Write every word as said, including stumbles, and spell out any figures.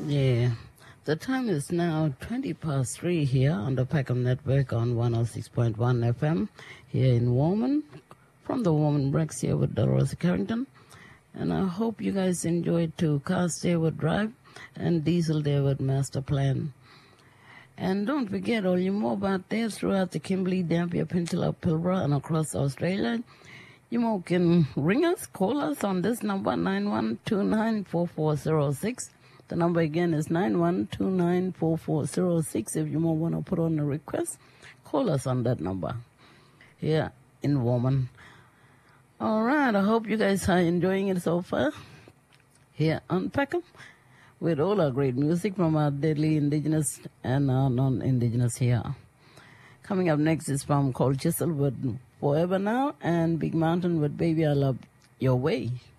Yeah. The time is now twenty past three here on the Peckham Network on one oh six point one F M here in Warman. From the Warman Breaks here with Dorothy Carrington. And I hope you guys enjoyed to Cars Dayward Drive and Diesel Dayward Master Plan. And don't forget, all you more about there throughout the Kimberley, Dampier, Peninsula, Pilbara, and across Australia, you more can ring us, call us on this number, nine one two nine, four four zero six. The number again is nine one two nine, four four zero six. If you more want to put on a request, call us on that number here in Warman. All right, I hope you guys are enjoying it so far here on Peckham with all our great music from our deadly indigenous and our non-indigenous here. Coming up next is from Cold Chisel with Forever Now and Big Mountain with Baby I Love Your Way.